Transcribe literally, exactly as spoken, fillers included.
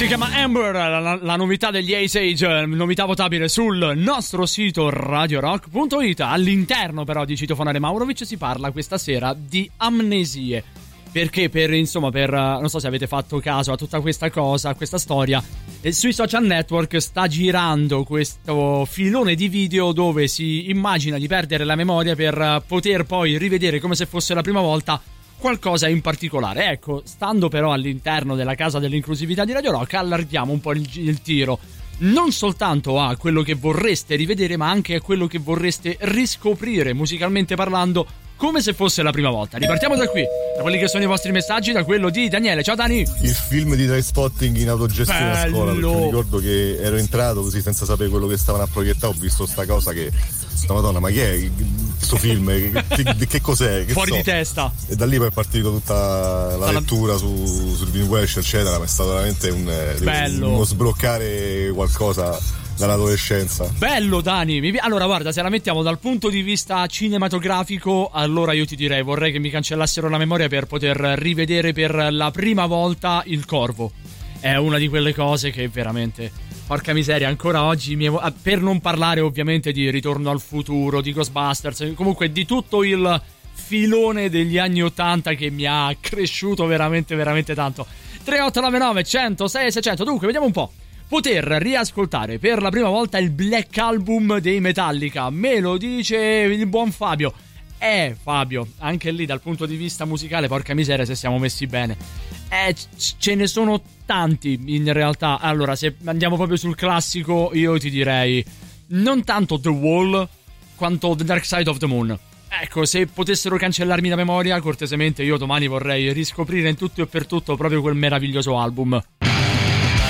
Si chiama Amber, la, la novità degli Ice Age, novità votabile sul nostro sito radio rock punto it. All'interno però di Citofonare Maurovic si parla questa sera di amnesie. Perché per, insomma, per, non so se avete fatto caso a tutta questa cosa, a questa storia, e sui social network sta girando questo filone di video dove si immagina di perdere la memoria per poter poi rivedere come se fosse la prima volta qualcosa in particolare. Ecco, stando però all'interno della casa dell'inclusività di Radio Rock, allarghiamo un po' il, il tiro non soltanto a quello che vorreste rivedere, ma anche a quello che vorreste riscoprire musicalmente parlando, come se fosse la prima volta. Ripartiamo da qui, da quelli che sono i vostri messaggi, da quello di Daniele. Ciao Dani. Il film di Trainspotting in autogestione a scuola, perché mi ricordo che ero entrato così senza sapere quello che stavano a proiettare, ho visto sta cosa che sta Madonna, ma che è questo film? Che, che, che cos'è? Che Fuori so? di testa. E da lì poi è partita tutta la lettura su, su Irving Welsh eccetera, ma è stato veramente un, bello, uno sbloccare qualcosa dall'adolescenza. Bello Dani, mi pi- allora guarda, se la mettiamo dal punto di vista cinematografico, allora io ti direi, vorrei che mi cancellassero la memoria per poter rivedere per la prima volta Il Corvo. È una di quelle cose che veramente, porca miseria, ancora oggi mi evo- per non parlare ovviamente di Ritorno al futuro, di Ghostbusters, comunque di tutto il filone degli anni ottanta che mi ha cresciuto veramente veramente tanto. tre otto nove nove uno zero sei sei zero zero. Dunque vediamo un po'. Poter riascoltare per la prima volta il Black Album dei Metallica, me lo dice il buon Fabio. Eh Fabio, anche lì dal punto di vista musicale, porca miseria se siamo messi bene. Eh, c- ce ne sono tanti in realtà. Allora, se andiamo proprio sul classico, io ti direi non tanto The Wall quanto The Dark Side of the Moon. Ecco, se potessero cancellarmi la memoria, cortesemente io domani vorrei riscoprire in tutto e per tutto proprio quel meraviglioso album.